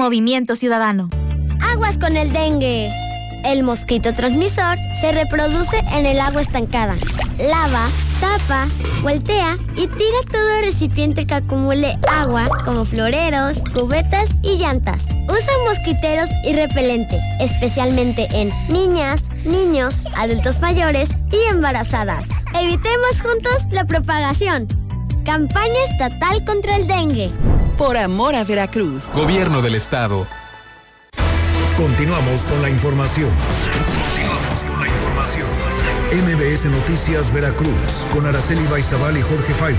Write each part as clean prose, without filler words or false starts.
Movimiento Ciudadano. Aguas con el dengue. El mosquito transmisor se reproduce en el agua estancada. Lava, tapa, voltea y tira todo recipiente que acumule agua, como floreros, cubetas y llantas. Usa mosquiteros y repelente, especialmente en niñas, niños, adultos mayores y embarazadas. Evitemos juntos la propagación. Campaña estatal contra el dengue. Por amor a Veracruz. Gobierno del Estado. Continuamos con la información. MBS Noticias Veracruz, con Araceli Baizabal y Jorge Faibre.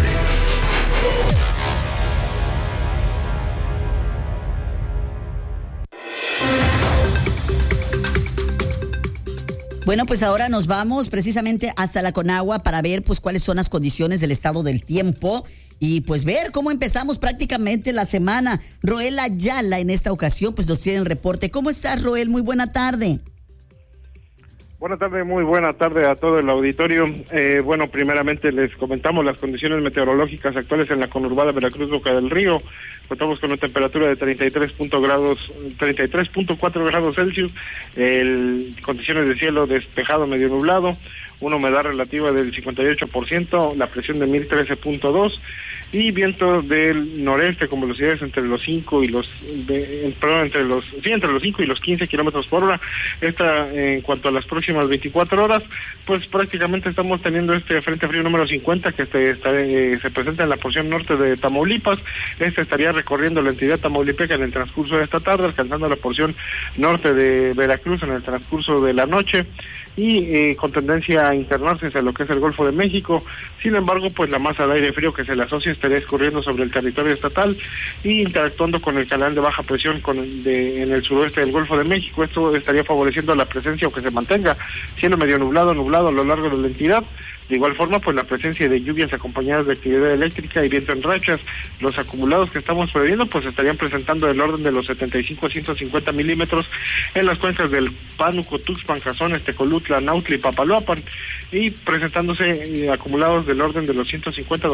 Bueno, pues ahora nos vamos precisamente hasta la Conagua para ver pues cuáles son las condiciones del estado del tiempo y pues ver cómo empezamos prácticamente la semana. Roel Ayala en esta ocasión pues nos tiene el reporte. ¿Cómo estás, Roel? Muy buena tarde. Buenas tardes, muy buena tarde a todo el auditorio. Bueno, primeramente les comentamos las condiciones meteorológicas actuales en la conurbada Veracruz Boca del Río. Contamos con una temperatura de 33.4 grados Celsius, condiciones de cielo despejado medio nublado, una humedad relativa del 58%, la presión de 1013.2 y viento del noreste con velocidades entre los 5 y los entre los 5 y los 15 kilómetros por hora. En cuanto a las próximas 24 horas, pues prácticamente estamos teniendo este frente frío número 50 que se presenta en la porción norte de Tamaulipas. Estaría recorriendo la entidad tamaulipeca en el transcurso de esta tarde, alcanzando la porción norte de Veracruz en el transcurso de la noche y con tendencia a internarse hacia lo que es el Golfo de México. Sin embargo, pues la masa de aire frío que se le asocia estaría escurriendo sobre el territorio estatal y interactuando con el canal de baja presión en el suroeste del Golfo de México. Esto estaría favoreciendo la presencia o que se mantenga cielo medio nublado a lo largo de la entidad. De igual forma, pues la presencia de lluvias acompañadas de actividad eléctrica y viento en rachas. Los acumulados que estamos previendo pues estarían presentando del orden de los 75 a 150 milímetros en las cuencas del Pánuco, Tuxpan, Cazones, Tecolutla, Nautla y Papaloapan, y presentándose acumulados del orden de los 150 a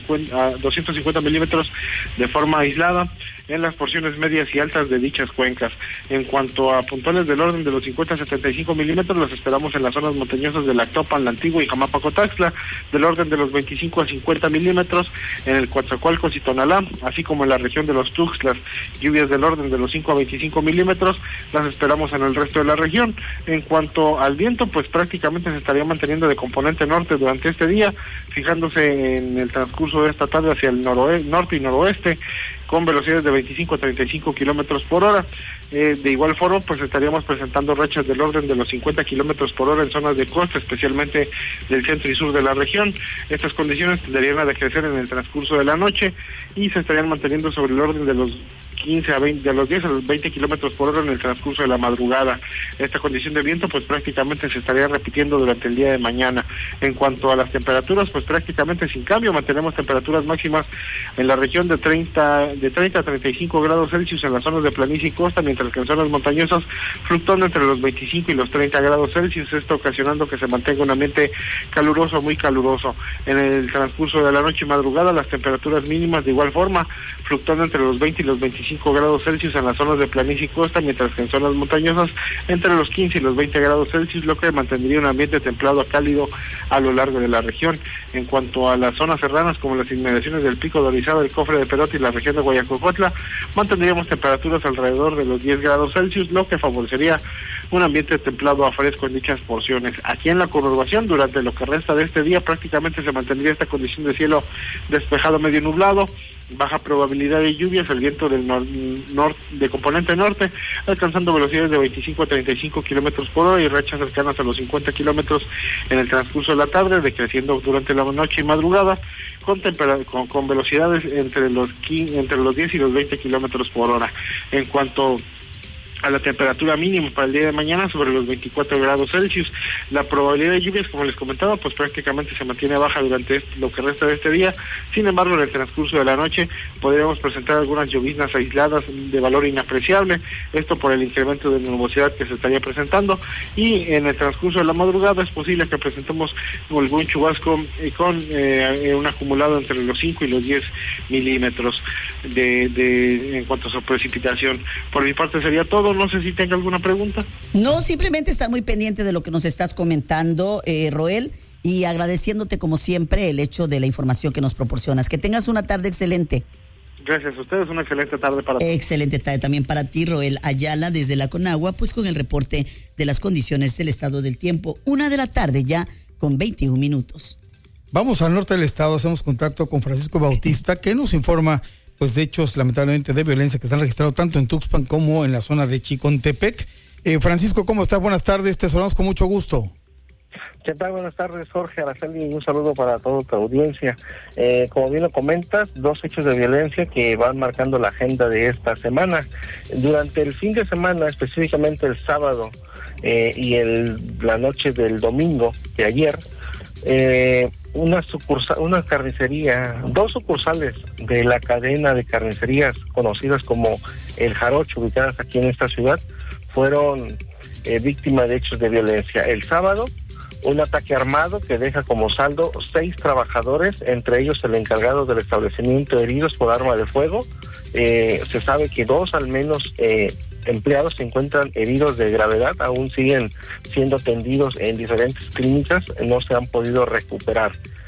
250 milímetros de forma aislada en las porciones medias y altas de dichas cuencas. En cuanto a puntuales del orden de los 50 a 75 milímetros, los esperamos en las zonas montañosas de Actopan, La Antigua y Jamapacotaxtla, del orden de los 25 a 50 milímetros en el Coatzacoalcos y Tonalá, así como en la región de los Tuxtlas. Lluvias del orden de los 5 a 25 milímetros las esperamos en el resto de la región. En cuanto al viento, pues prácticamente se estaría manteniendo de componente norte durante este día, fijándose en el transcurso de esta tarde hacia el norte y noroeste, con velocidades de 25 a 35 kilómetros por hora. De igual forma, pues estaríamos presentando rachas del orden de los 50 kilómetros por hora en zonas de costa, especialmente del centro y sur de la región. Estas condiciones tenderían a decrecer en el transcurso de la noche y se estarían manteniendo sobre el orden de los 10 a los 20 kilómetros por hora en el transcurso de la madrugada. Esta condición de viento pues prácticamente se estaría repitiendo durante el día de mañana. En cuanto a las temperaturas, pues prácticamente sin cambio, mantenemos temperaturas máximas en la región de 30 a 35 grados Celsius en las zonas de planicie y costa, mientras que en zonas montañosas fluctuando entre los 25 y los 30 grados Celsius, esto ocasionando que se mantenga un ambiente caluroso, muy caluroso. En el transcurso de la noche y madrugada, las temperaturas mínimas de igual forma, fluctuando entre los 20 y los 25 grados Celsius en las zonas de planicie y costa, mientras que en zonas montañosas entre los 15 y los 20 grados Celsius, lo que mantendría un ambiente templado a cálido a lo largo de la región. En cuanto a las zonas serranas, como las inmediaciones del Pico de Orizaba, el Cofre de Perote y la región de Guayacocotla, mantendríamos temperaturas alrededor de los 10 grados Celsius, lo que favorecería un ambiente templado a fresco en dichas porciones. Aquí en la conurbación, durante lo que resta de este día, prácticamente se mantendría esta condición de cielo despejado medio nublado, baja probabilidad de lluvias, el viento del de componente norte, alcanzando velocidades de 25 a 35 kilómetros por hora y rachas cercanas a los 50 kilómetros en el transcurso de la tarde, decreciendo durante la noche y madrugada, con velocidades entre los 10 y los 20 kilómetros por hora. En cuanto a la temperatura mínima para el día de mañana sobre los 24 grados Celsius. La probabilidad de lluvias, como les comentaba, pues prácticamente se mantiene baja durante lo que resta de este día. Sin embargo, en el transcurso de la noche podríamos presentar algunas lloviznas aisladas de valor inapreciable, esto por el incremento de nubosidad que se estaría presentando, y en el transcurso de la madrugada es posible que presentemos algún chubasco con un acumulado entre los 5 y los 10 milímetros en cuanto a su precipitación. Por mi parte sería todo. No sé si tenga alguna pregunta. No, simplemente estar muy pendiente de lo que nos estás comentando, Roel, y agradeciéndote como siempre el hecho de la información que nos proporcionas. Que tengas una tarde excelente. Gracias a ustedes, una excelente tarde para todos. Excelente tarde también para ti, Roel Ayala, desde la Conagua, pues con el reporte de las condiciones del estado del tiempo. 1 de la tarde ya con 21 minutos. Vamos al norte del estado, hacemos contacto con Francisco Bautista, que nos informa pues de hechos lamentablemente de violencia que están registrados tanto en Tuxpan como en la zona de Chicontepec. Francisco, ¿cómo estás? Buenas tardes, te saludamos con mucho gusto. ¿Qué tal? Buenas tardes, Jorge, Araceli, y un saludo para toda tu audiencia. Como bien lo comentas, 2 hechos de violencia que van marcando la agenda de esta semana. Durante el fin de semana, específicamente el sábado y la noche del domingo de ayer, una carnicería, 2 sucursales de la cadena de carnicerías conocidas como El Jarocho, ubicadas aquí en esta ciudad, fueron víctimas de hechos de violencia. El sábado, un ataque armado que deja como saldo 6 trabajadores, entre ellos el encargado del establecimiento, heridos por arma de fuego. Se sabe que 2 al menos empleados se encuentran heridos de gravedad, aún siguen siendo atendidos en diferentes clínicas, no se han podido recuperar.